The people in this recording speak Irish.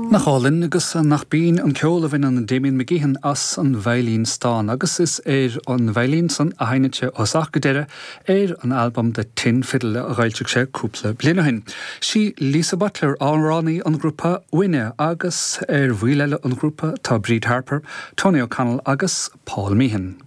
Nach hálinn agus nach bín an ceola bhain an Damien McGeehan as an bhailín stán agus is an bhailín san a hainete os achgadere an album de tin fiddle a ghailteach sé cúpla bliana hin. Sí Lisa Butler ánránaí an grúpa Winne agus bhuileile an grúpa tá Bríd Harper, Tony O'Connell agus Paul Meehan.